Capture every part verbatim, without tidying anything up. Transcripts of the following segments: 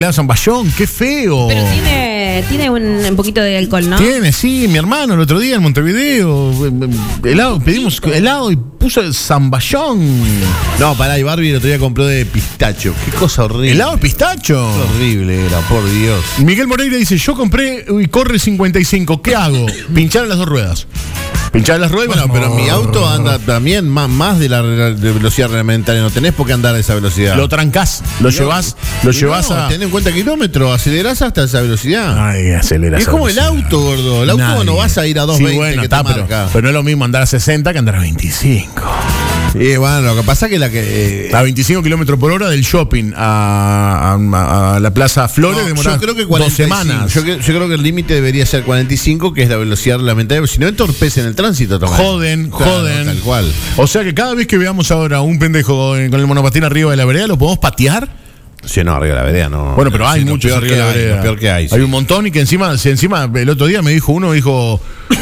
Zamballón, qué feo. Pero tiene, tiene un, un poquito de alcohol, ¿no? Tiene, sí, mi hermano el otro día en Montevideo, helado, pedimos helado y puso el Zamballón. No, pará, y Barbie el otro día compró de pistacho. Qué cosa horrible. ¿Helado de pistacho? Qué horrible era, por Dios. Miguel Moreira dice, yo compré y corre cincuenta y cinco, ¿qué hago? Pinchar en las dos ruedas. Pinchar en las ruedas. Bueno, pero mi auto anda también más, más de la de velocidad reglamentaria. No tenés por qué andar a esa velocidad. Lo trancás, lo no, llevás, lo llevás no, a... ten en cuenta kilómetros, acelerás hasta esa velocidad. Ay, acelerás. Es como el auto, gordo. El auto Nadie. no vas a ir a doscientos veinte, sí, bueno, que está, te marca. Pero, pero no es lo mismo andar a sesenta que andar a veinticinco. Y bueno, lo que pasa es que la que... Eh, a veinticinco kilómetros por hora del shopping a, a, a la Plaza Flores, no, demorás yo creo que dos semanas. Yo, yo creo que el límite debería ser cuarenta y cinco, que es la velocidad reglamentaria, si no entorpecen el tránsito también. Joden, claro, joden. Tal cual. O sea que cada vez que veamos ahora un pendejo con el monopatín arriba de la vereda, ¿lo podemos patear? Sí, no, arriba de la vereda no. Bueno, pero hay sí, muchos arriba de la vereda. Lo peor que hay. Sí. Hay un montón y que encima, si encima el otro día me dijo uno, dijo...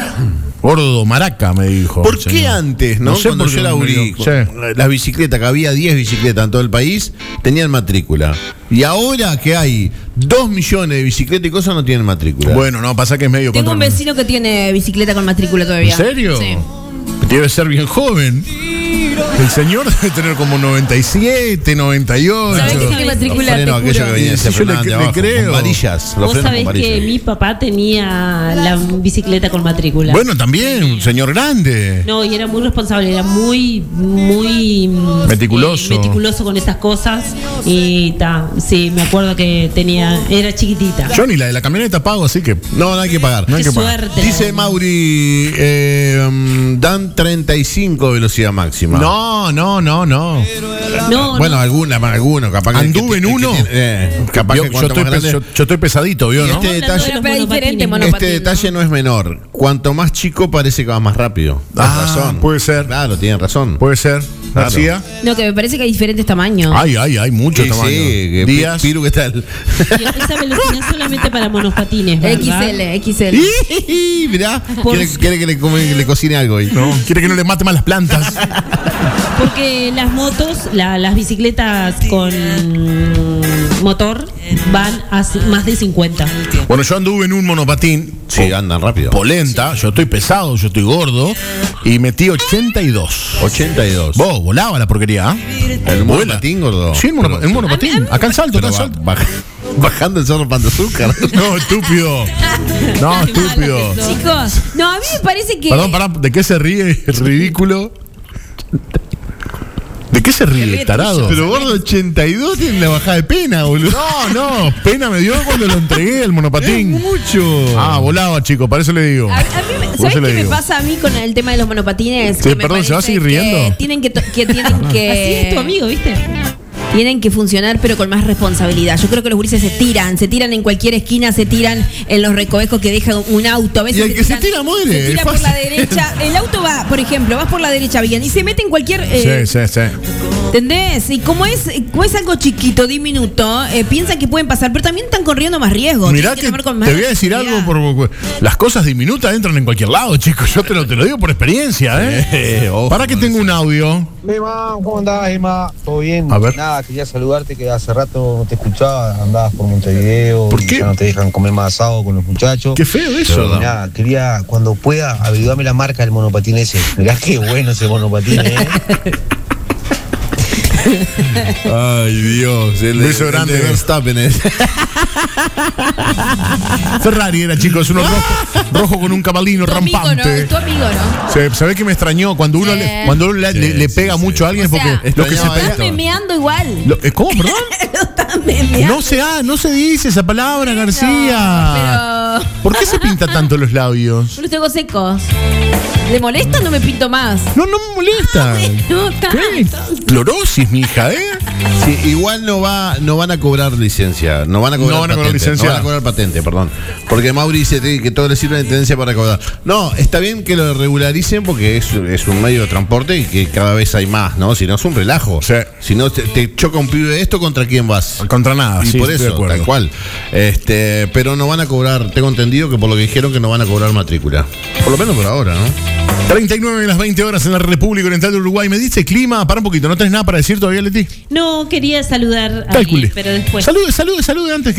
Gordo Maraca, me dijo. ¿Por qué señor. antes, no? no sé Cuando yo era gurí, sí. las bicicletas, que había diez bicicletas en todo el país, tenían matrícula. Y ahora que hay dos millones de bicicletas y cosas, no tienen matrícula. Bueno, no, pasa que es medio... Tengo un vecino que tiene bicicleta con matrícula todavía. ¿En serio? Sí. Debe ser bien joven. El señor debe tener como noventa y siete, noventa y ocho. ¿Sabés que tiene matrícula? Freno, aquello que venía sí, yo le, le abajo, creo. Varillas, Vos sabés que mi papá tenía la bicicleta con matrícula. Bueno, también, un señor grande. No, y era muy responsable, era muy, muy... Meticuloso. Eh, meticuloso con esas cosas. Y ta, sí, me acuerdo que tenía, era chiquitita. Yo ni la de la camioneta pago, así que... No, no hay que pagar. No hay Qué que suerte. pagar. Dice Mauri, eh, um, dan treinta y cinco velocidad máxima. No, no, no, no. No, bueno, no. alguna, alguno, capaz que... Anduve en uno. Que, eh, capaz yo, que yo, estoy grande, yo, yo estoy pesadito, ¿vio? Y ¿no? este detalle, pero es diferente, este detalle no es menor. Cuanto más chico parece que va más rápido. Tienes ah, razón. Puede ser. Claro, tienen razón. Puede ser. Claro. García. No, que me parece que hay diferentes tamaños. Ay, ay, hay muchos sí, tamaños. Sí, que Díaz. Piru, ¿qué tal? Esa velocidad solamente para monopatines, ¿verdad? X L, X L. Mirá, quiere, quiere que, le come, que le cocine algo hoy. No, quiere que no le mate más las plantas. Porque las motos, la, las bicicletas con motor van a más de cincuenta. Bueno, yo anduve en un monopatín. Sí, andan rápido. Polenta, yo estoy pesado, yo estoy gordo. Y metí ochenta y dos. ochenta y dos. Vos, volaba la porquería. ¿eh? ¿El monopatín, gordo? Sí, el monopatín. El monopatín. A mí, a mí, acá en Salto, acá en Salto. Baja, bajando el Cerro Pan de Azúcar. No, estúpido. No, estúpido. Chicos, no, a mí me parece que... Perdón, pará, ¿de qué se ríe? Es ridículo. ¿De qué se ríe, tarado? Pero gordo, ochenta y dos tiene la bajada de pena, boludo. No, no, pena me dio cuando lo entregué el monopatín. Es mucho. Ah, volaba, chico, para eso le digo. A, a mí, ¿sabes qué me pasa a mí con el tema de los monopatines? Sí, perdón, ¿se va a seguir riendo? Que tienen que, que tienen que... Así es tu amigo, ¿viste? Tienen que funcionar, pero con más responsabilidad. Yo creo que los gurises se tiran, se tiran en cualquier esquina, se tiran en los recovecos que dejan un auto. A veces y el se que tiran, se tira muere. Se tira por la derecha. El auto va, por ejemplo, vas por la derecha bien y se mete en cualquier... Eh, sí, sí, sí. ¿Entendés? Y como es, como es algo chiquito, diminuto, eh, piensan que pueden pasar, pero también están corriendo más riesgos. Mirá que, que te voy a decir algo, por, las cosas diminutas entran en cualquier lado, chicos. Yo te lo, te lo digo por experiencia, ¿eh? eh ojo, Para que tengo un audio. Emma, ¿cómo andás, Emma? ¿Todo bien? A ver. Nada, quería saludarte, que hace rato no te escuchaba, andabas por Montevideo. ¿Por qué? Ya no te dejan comer más asado con los muchachos. Qué feo eso. Pero, nada, quería, cuando pueda, averiguarme la marca del monopatín ese. Mirá qué bueno ese monopatín, ¿eh? Ay, Dios. El beso grande de Verstappen es. Ferrari era, chicos, uno rojo, rojo con un cabalino tu rampante. Amigo, ¿no? Tu amigo, ¿no? Sí, ¿sabés qué me extrañó? Cuando uno, sí. le, cuando uno le, sí, le, le pega sí, mucho sí. a alguien es porque o sea, lo que se lo pega. están memeando igual. Lo, ¿Cómo, perdón? Lo están memeando. No se, ah, no se dice esa palabra, García. No, pero... ¿Por qué se pinta tanto los labios? Yo los tengo secos. ¿Le molesta? No me pinto más. No, no me molesta. No, no, ¿Qué? Clorosis, mija, ¿eh? Sí, igual no va, no van a cobrar licencia, no van a cobrar, no van a cobrar patente, licencia. No van a cobrar patente, perdón. Porque Mauri dice que todo le sirve de tendencia para cobrar. No, está bien que lo regularicen porque es, es un medio de transporte y que cada vez hay más, ¿no? Si no es un relajo. Sí. Si no te, te choca un pibe de esto, ¿contra quién vas? Contra nada, y sí, por eso, tal cual. Este, pero no van a cobrar, tengo entendido que por lo que dijeron que no van a cobrar matrícula. Por lo menos por ahora, ¿no? treinta y nueve de las veinte horas en la República Oriental de Uruguay. Me dice clima, para un poquito, ¿no tenés nada para decir todavía, Leti? No, quería saludar a Calcule. alguien, pero después. Salude, salude, salude antes que